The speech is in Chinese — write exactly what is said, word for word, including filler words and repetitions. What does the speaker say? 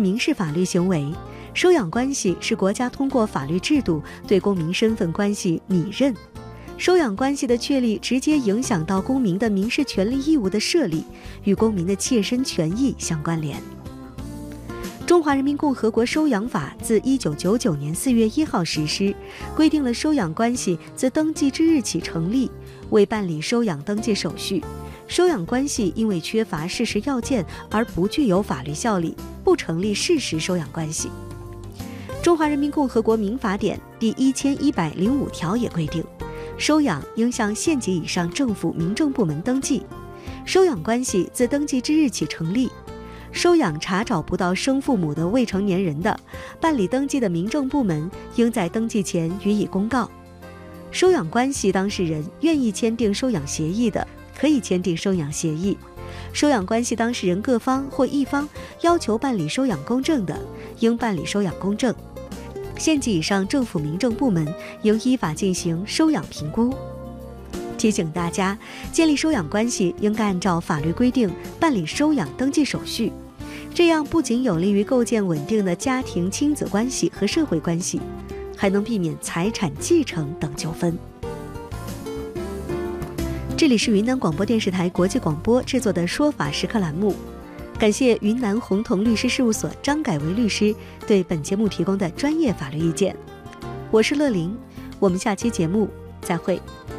民事法律行为，收养关系是国家通过法律制度对公民身份关系拟认。收养关系的确立直接影响到公民的民事权利义务的设立，与公民的切身权益相关联。中华人民共和国收养法自一九九九年四月一号实施，规定了收养关系自登记之日起成立，为办理收养登记手续。收养关系因为缺乏事实要件而不具有法律效力，不成立事实收养关系。中华人民共和国民法典第一千一百零五条也规定，收养应向县级以上政府民政部门登记，收养关系自登记之日起成立。收养查找不到生父母的未成年人的，办理登记的民政部门应在登记前予以公告。收养关系当事人愿意签订收养协议的，可以签订收养协议。收养关系当事人各方或一方要求办理收养公证的，应办理收养公证。县级以上政府民政部门应依法进行收养评估。提醒大家，建立收养关系应该按照法律规定办理收养登记手续，这样不仅有利于构建稳定的家庭亲子关系和社会关系，还能避免财产继承等纠纷。这里是云南广播电视台国际广播制作的说法时刻栏目，感谢云南宏同律师事务所张改为律师对本节目提供的专业法律意见。我是乐玲，我们下期节目再会。